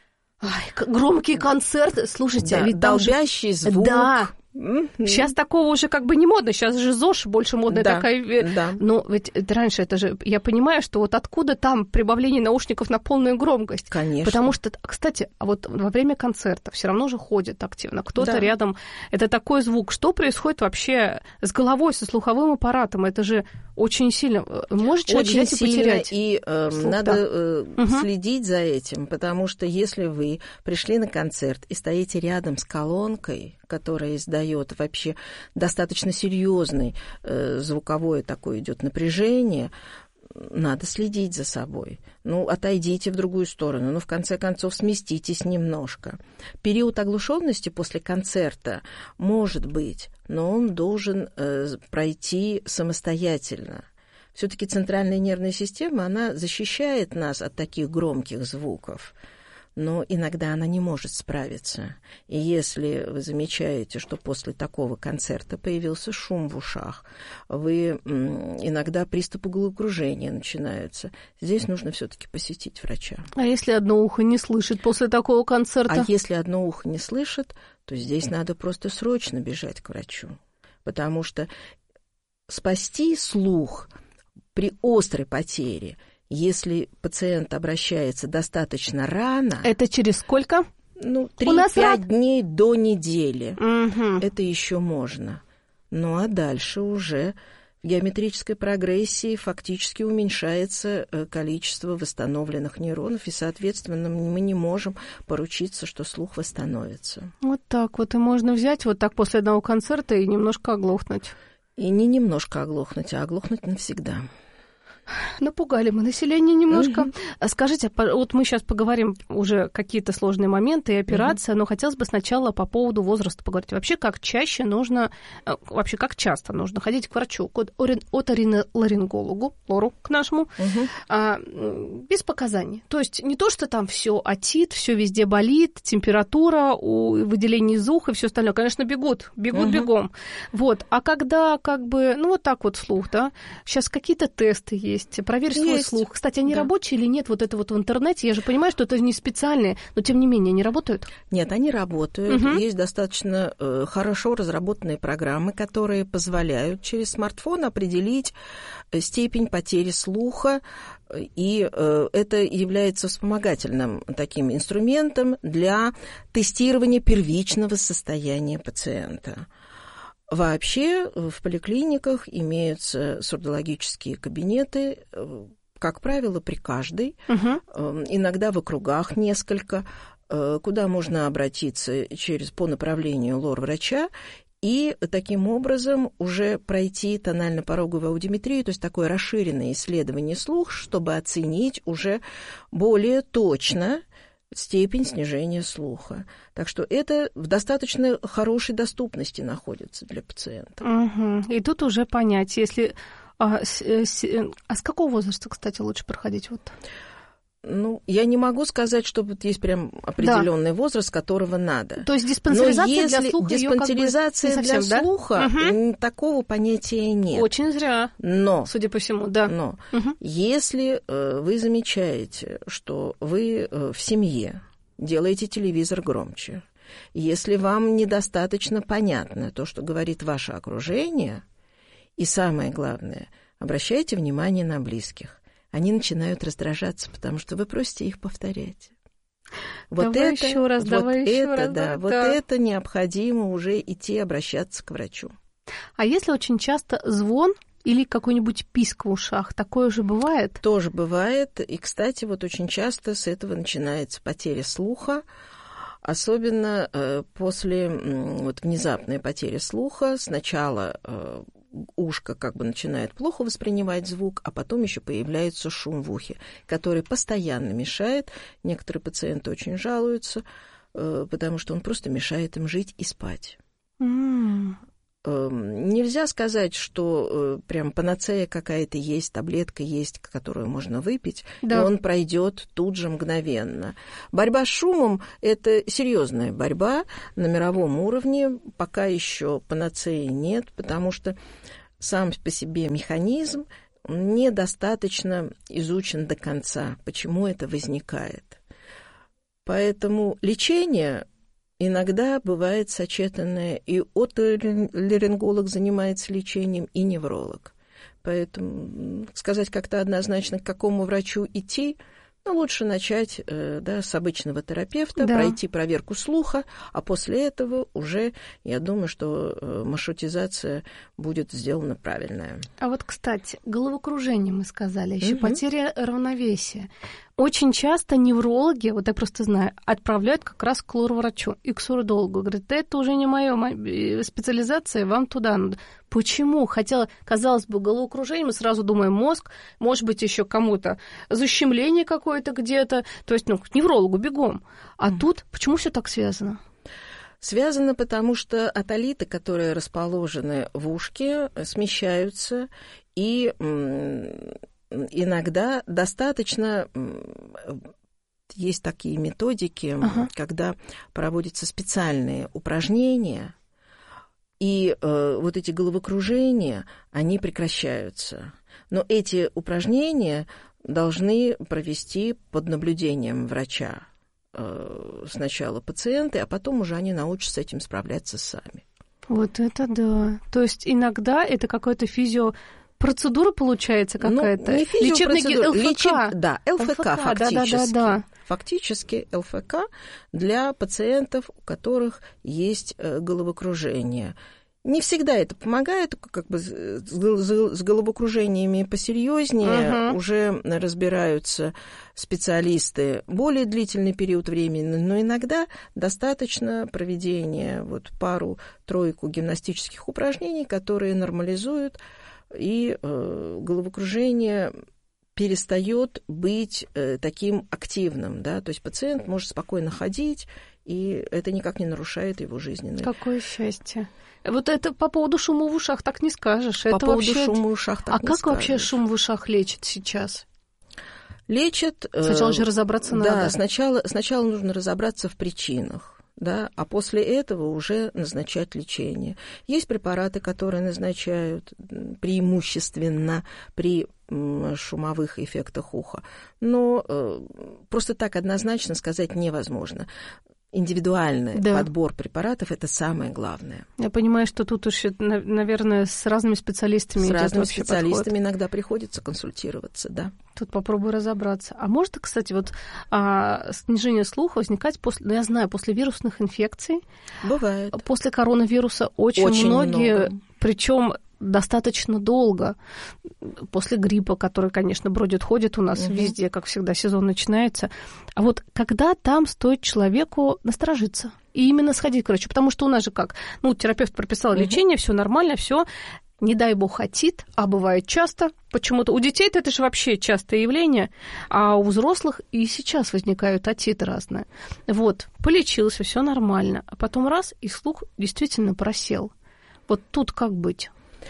громкие концерты. Слушайте,
ведь долбящий звук.
Да. Сейчас такого уже как бы не модно, сейчас же ЗОЖ больше модная такая. Да. Но ведь раньше это же, я понимаю, что вот откуда там прибавление наушников на полную громкость.
Конечно.
Потому что, кстати, вот во время концерта все равно же ходит активно, кто-то рядом. Это такой звук. Что происходит вообще с головой, со слуховым аппаратом? Это же очень сильно. Может человек взять и потерять.
И надо следить за этим, потому что если вы пришли на концерт и стоите рядом с колонкой, которая издает вообще достаточно серьезный звуковое такое идет напряжение, надо следить за собой. Отойдите в другую сторону, в конце концов сместитесь немножко. Период оглушенности после концерта может быть, но он должен пройти самостоятельно. Все-таки центральная нервная система, она защищает нас от таких громких звуков, но иногда она не может справиться. И если вы замечаете, что после такого концерта появился шум в ушах, иногда приступы головокружения начинаются, здесь нужно все-таки посетить врача.
А если одно ухо не слышит после такого концерта?
А если одно ухо не слышит, то здесь надо просто срочно бежать к врачу, потому что спасти слух при острой потере, если пациент обращается достаточно рано...
Это через сколько?
3-5 дней до недели. Это еще можно. А дальше уже в геометрической прогрессии фактически уменьшается количество восстановленных нейронов, и, соответственно, мы не можем поручиться, что слух восстановится.
Вот так вот. И можно взять вот так после одного концерта и немножко оглохнуть.
И не немножко оглохнуть, а оглохнуть навсегда.
Напугали мы население немножко. Скажите, вот мы сейчас поговорим уже какие-то сложные моменты и операции, но хотелось бы сначала по поводу возраста поговорить. Вообще, как часто нужно ходить к врачу, к оториноларингологу, лору к нашему, без показаний? То есть не то, что там все отит, все везде болит, температура, выделение из уха и все остальное. Конечно, бегут бегом. Вот. А когда вот так вот слух, да, сейчас какие-то тесты есть, проверь свой слух. Кстати, они рабочие или нет? Вот это вот в интернете. Я же понимаю, что это не специальные, но тем не менее, они работают?
Нет, они работают. Есть достаточно хорошо разработанные программы, которые позволяют через смартфон определить степень потери слуха, и это является вспомогательным таким инструментом для тестирования первичного состояния пациента. Вообще в поликлиниках имеются сурдологические кабинеты, как правило, при каждой, иногда в округах несколько, куда можно обратиться по направлению лор-врача и таким образом уже пройти тонально-пороговую аудиометрию, то есть такое расширенное исследование слуха, чтобы оценить уже более точно степень снижения слуха. Так что это в достаточно хорошей доступности находится для пациента.
И тут уже понять, если... А с какого возраста, кстати, лучше проходить?
Ну, я не могу сказать, что вот есть прям определенный возраст, которого надо.
То есть диспансеризация для слуха
диспансеризация
как бы не совсем,
для слуха, такого понятия нет.
Очень зря.
Но,
судя по всему, да.
Если вы замечаете, что вы в семье делаете телевизор громче, если вам недостаточно понятно то, что говорит ваше окружение, и самое главное, обращайте внимание на близких. Они начинают раздражаться, потому что вы просите их повторять. Вот
давай
это,
еще раз, давай еще раз.
Да, вот это необходимо уже идти обращаться к врачу.
А если очень часто звон или какой-нибудь писк в ушах, такое же бывает?
Тоже бывает. И, кстати, вот очень часто с этого начинается потеря слуха, особенно после вот внезапной потери слуха. Сначала ушко как бы начинает плохо воспринимать звук, а потом еще появляется шум в ухе, который постоянно мешает. Некоторые пациенты очень жалуются, потому что он просто мешает им жить и спать. Нельзя сказать, что прям панацея какая-то есть, таблетка есть, которую можно выпить, и он пройдет тут же мгновенно. Борьба с шумом – это серьезная борьба на мировом уровне. Пока еще панацеи нет, потому что сам по себе механизм недостаточно изучен до конца, почему это возникает. Поэтому лечение иногда бывает сочетанное, и отоларинголог занимается лечением, и невролог. Поэтому сказать как-то однозначно, к какому врачу идти, лучше начать с обычного терапевта, пройти проверку слуха, а после этого уже, я думаю, что маршрутизация будет сделана правильная.
А вот, кстати, головокружение мы сказали, еще потеря равновесия. Очень часто неврологи, вот я просто знаю, отправляют как раз к лор-врачу и к сурдологу. Говорят, это уже не моя специализация, вам туда надо. Почему? Хотя, казалось бы, головокружение, мы сразу думаем мозг, может быть, еще кому-то защемление какое-то где-то, то есть, к неврологу бегом. А тут почему все так связано?
Связано, потому что отолиты, которые расположены в ушке, смещаются, и иногда достаточно, есть такие методики, когда проводятся специальные упражнения, и вот эти головокружения, они прекращаются. Но эти упражнения должны провести под наблюдением врача. Сначала пациенты, а потом уже они научатся с этим справляться сами.
Вот это да. То есть иногда это какой-то процедура получается какая-то?
Не
физиопроцедура,
ЛФК. Да, ЛФК фактически. Да. Фактически ЛФК для пациентов, у которых есть головокружение. Не всегда это помогает, как бы с головокружениями посерьезнее уже разбираются специалисты более длительный период времени, но иногда достаточно проведения пару-тройку гимнастических упражнений, которые нормализуют, и головокружение перестает быть таким активным, да, то есть пациент может спокойно ходить, и это никак не нарушает его жизненный.
Какое счастье. Вот это по поводу шума в ушах так не скажешь.
По поводу шума в ушах так не скажешь.
А как вообще шум в ушах лечат сейчас?
Лечат...
Сначала же разобраться надо.
Да, сначала нужно разобраться в причинах. Да, а после этого уже назначать лечение. Есть препараты, которые назначают преимущественно при шумовых эффектах уха, но просто так однозначно сказать невозможно. Индивидуальный подбор препаратов – это самое главное.
Я понимаю, что тут уж, наверное, с разными специалистами идёт
разными специалистами подход. Иногда приходится консультироваться, да.
Тут попробую разобраться. А может, кстати, снижение слуха возникать после вирусных инфекций?
Бывает.
После коронавируса очень многие, причем достаточно долго, после гриппа, который, конечно, ходит у нас везде, как всегда, сезон начинается. А вот когда там стоит человеку насторожиться и именно сходить к врачу? Потому что у нас же как? Терапевт прописал лечение, все нормально, все. Не дай бог отит, а бывает часто. Почему-то у детей-то это же вообще частое явление, а у взрослых и сейчас возникают отиты разные. Полечился, все нормально, а потом раз, и слух действительно просел. Вот тут как быть?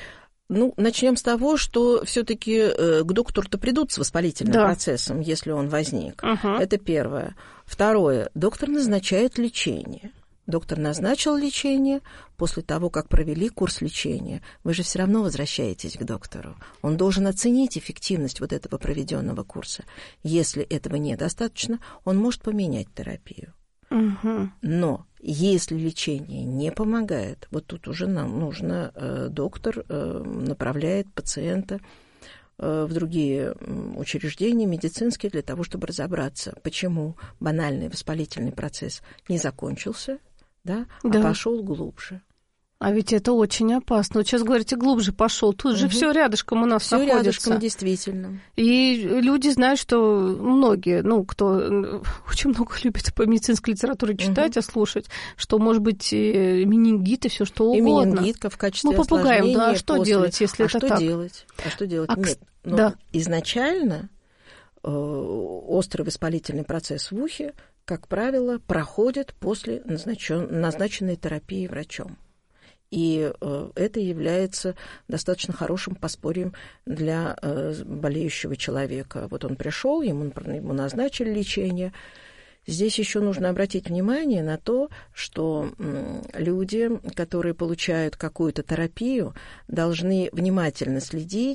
Ну, начнем с того, что все-таки к доктору-то придут с воспалительным процессом, если он возник. Это первое. Второе. Доктор назначает лечение. Доктор назначил лечение, после того, как провели курс лечения, вы же все равно возвращаетесь к доктору. Он должен оценить эффективность вот этого проведенного курса. Если этого недостаточно, он может поменять терапию. Но если лечение не помогает, вот тут уже нам нужно, доктор направляет пациента в другие учреждения медицинские для того, чтобы разобраться, почему банальный воспалительный процесс не закончился, а пошел глубже.
А ведь это очень опасно. Вот сейчас говорите, глубже пошел. Тут же все рядышком у нас
всё
находится.
Рядышком, действительно.
И люди знают, что многие, кто очень много любит по медицинской литературе читать, а слушать, что может быть менингит и все что угодно.
И менингитка в качестве
попугаем,
осложнения.
А что делать, если это так?
А что делать? Нет, изначально острый воспалительный процесс в ухе, как правило, проходит после назначенной терапии врачом. И это является достаточно хорошим подспорьем для болеющего человека. Вот он пришел, ему назначили лечение. Здесь еще нужно обратить внимание на то, что люди, которые получают какую-то терапию, должны внимательно следить